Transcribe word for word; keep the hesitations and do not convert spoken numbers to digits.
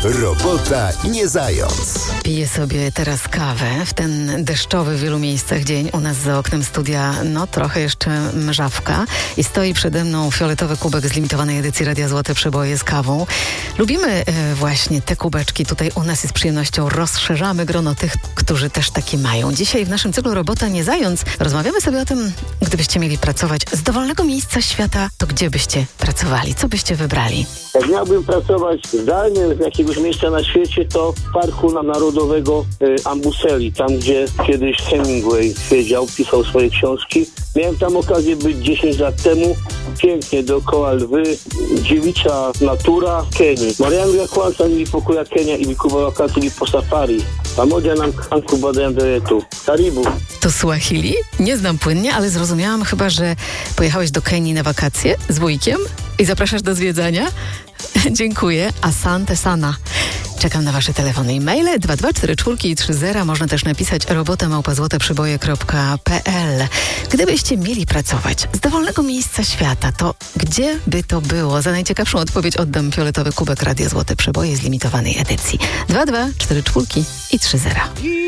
Robota nie zając. Piję sobie teraz kawę w ten deszczowy w wielu miejscach dzień. U nas za oknem studia, no trochę jeszcze mrzawka i stoi przede mną fioletowy kubek z limitowanej edycji Radia Złote Przeboje z kawą. Lubimy e, właśnie te kubeczki tutaj u nas i z przyjemnością rozszerzamy grono tych, którzy też takie mają. Dzisiaj w naszym cyklu Robota nie zając rozmawiamy sobie o tym, gdybyście mieli pracować z dowolnego miejsca świata, to gdzie byście pracowali? Co byście wybrali? Jak miałbym pracować zdalnie z jakiegoś miejsca na świecie, to w Parku Narodowego y, Ambuseli, tam gdzie kiedyś Hemingway siedział, pisał swoje książki. Miałem tam okazję być dziesięć lat temu. Pięknie, dookoła lwy, dziewicza natura Kenii. Mariangu kwanza nilipokuwa Kenya ilikuwa wakati nilipo safari. Pamoja nam kanku badają deretu. Karibu. To Swahili? Nie znam płynnie, ale zrozumiałam chyba, że pojechałeś do Kenii na wakacje z wujkiem i zapraszasz do zwiedzania? Dziękuję. Asante sana. Czekam na wasze telefony i maile dwa dwa cztery cztery trzy zero. Można też napisać robota małpa złote przeboje kropka pe el. Gdybyście mieli pracować z dowolnego miejsca świata, to gdzie by to było? Za najciekawszą odpowiedź oddam fioletowy kubek Radia Złote Przeboje z limitowanej edycji. dwa dwa cztery cztery i trzy zero.